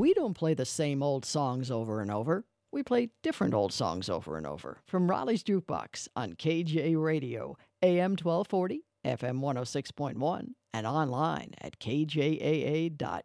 We don't play the same old songs over and over. We play different old songs over and over from Raleigh's Jukebox on KJ Radio, AM 1240, FM 106.1, and online at kjaa.us.